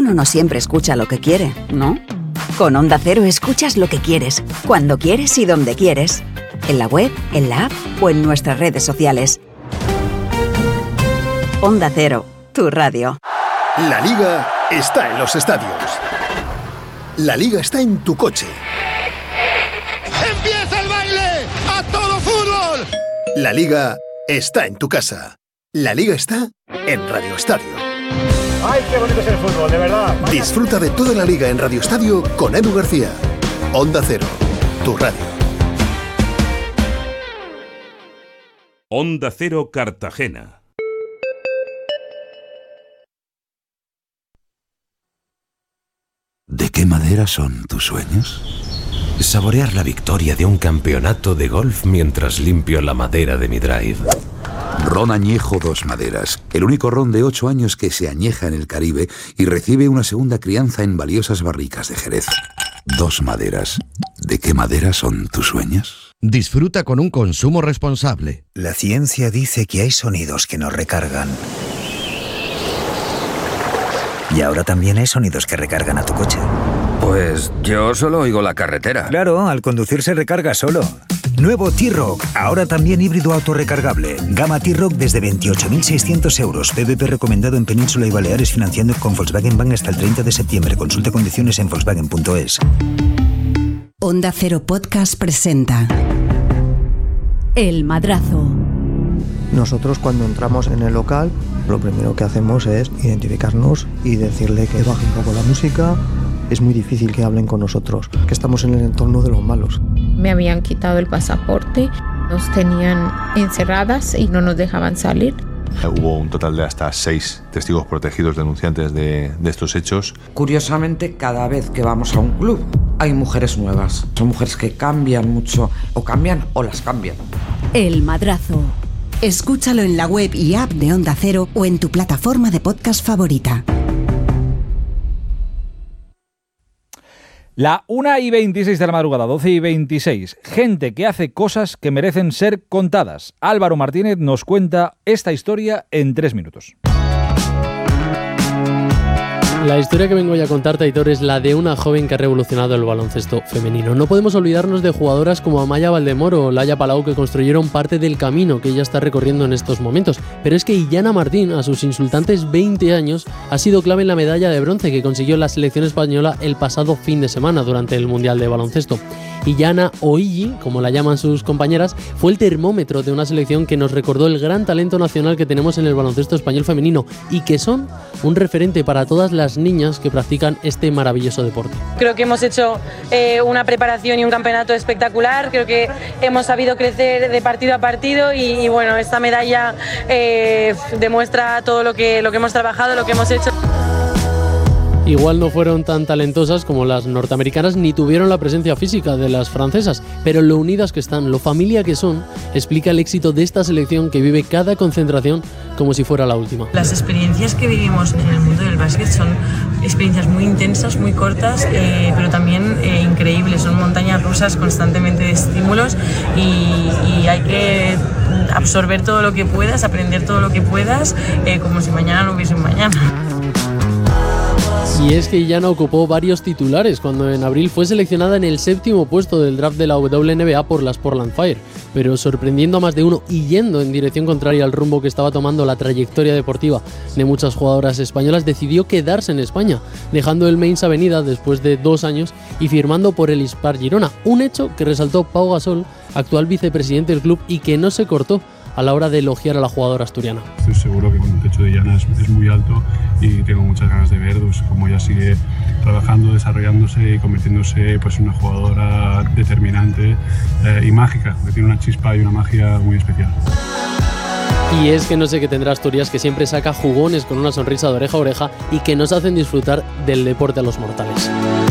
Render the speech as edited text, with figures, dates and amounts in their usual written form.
uno no siempre escucha lo que quiere, ¿no? Con Onda Cero escuchas lo que quieres, cuando quieres y donde quieres. En la web, en la app o en nuestras redes sociales. Onda Cero, tu radio. La Liga está en los estadios. La Liga está en tu coche. ¡Empieza el baile! ¡A todo fútbol! La Liga está en tu casa. La Liga está en Radio Estadio. ¡Ay, qué bonito es el fútbol, de verdad! Disfruta de toda la Liga en Radio Estadio con Edu García. Onda Cero, tu radio. Onda Cero Cartagena. ¿De qué madera son tus sueños? Saborear la victoria de un campeonato de golf mientras limpio la madera de mi drive. Ron Añejo Dos Maderas, el único ron de 8 años que se añeja en el Caribe y recibe una segunda crianza en valiosas barricas de Jerez. Dos Maderas. ¿De qué madera son tus sueños? Disfruta con un consumo responsable. La ciencia dice que hay sonidos que nos recargan. Y ahora también hay sonidos que recargan a tu coche. Pues yo solo oigo la carretera. Claro, al conducir se recarga solo. Nuevo T-Roc, ahora también híbrido autorrecargable. Gama T-Roc desde 28.600 euros. PVP recomendado en Península y Baleares, financiando con Volkswagen Bank hasta el 30 de septiembre. Consulte condiciones en volkswagen.es. Onda Cero Podcast presenta El Madrazo. Nosotros cuando entramos en el local, lo primero que hacemos es identificarnos y decirle que baje un poco la música. Es muy difícil que hablen con nosotros, que estamos en el entorno de los malos. Me habían quitado el pasaporte, nos tenían encerradas y no nos dejaban salir. Hubo un total de hasta 6 testigos protegidos denunciantes de estos hechos. Curiosamente, cada vez que vamos a un club hay mujeres nuevas. Son mujeres que cambian mucho, o cambian o las cambian. El Madrazo. Escúchalo en la web y app de Onda Cero o en tu plataforma de podcast favorita. La 1:26 de la madrugada, 12:26. Gente que hace cosas que merecen ser contadas. Álvaro Martínez nos cuenta esta historia en 3 minutos. La historia que vengo a contarte, Aitor, es la de una joven que ha revolucionado el baloncesto femenino. No podemos olvidarnos de jugadoras como Amaya Valdemoro o Laia Palau, que construyeron parte del camino que ella está recorriendo en estos momentos. Pero es que Illana Martín, a sus insultantes 20 años, ha sido clave en la medalla de bronce que consiguió la selección española el pasado fin de semana durante el Mundial de Baloncesto. Illana, o Illi, como la llaman sus compañeras, fue el termómetro de una selección que nos recordó el gran talento nacional que tenemos en el baloncesto español femenino y que son un referente para todas las niñas que practican este maravilloso deporte. Creo que hemos hecho una preparación y un campeonato espectacular, creo que hemos sabido crecer de partido a partido y bueno, esta medalla demuestra todo lo que hemos trabajado, lo que hemos hecho. Igual no fueron tan talentosas como las norteamericanas ni tuvieron la presencia física de las francesas, pero lo unidas que están, lo familia que son, explica el éxito de esta selección que vive cada concentración como si fuera la última. Las experiencias que vivimos en el mundo del básquet son experiencias muy intensas, muy cortas, pero también increíbles. Son montañas rusas constantemente de estímulos y hay que absorber todo lo que puedas, aprender todo lo que puedas, como si mañana no hubiese un mañana. Y es que Illana ocupó varios titulares cuando en abril fue seleccionada en el 7º puesto del draft de la WNBA por las Portland Fire, pero sorprendiendo a más de uno y yendo en dirección contraria al rumbo que estaba tomando la trayectoria deportiva de muchas jugadoras españolas, decidió quedarse en España, dejando el Mainz Avenida después de 2 años y firmando por el Spar Girona, un hecho que resaltó Pau Gasol, actual vicepresidente del club, y que no se cortó a la hora de elogiar a la jugadora asturiana. Estoy seguro que con el techo de Illana es muy alto y tengo muchas ganas de ver cómo ella sigue trabajando, desarrollándose y convirtiéndose pues, en una jugadora determinante y mágica, que tiene una chispa y una magia muy especial. Y es que no sé qué tendrá Asturias, que siempre saca jugones con una sonrisa de oreja a oreja y que nos hacen disfrutar del deporte a los mortales.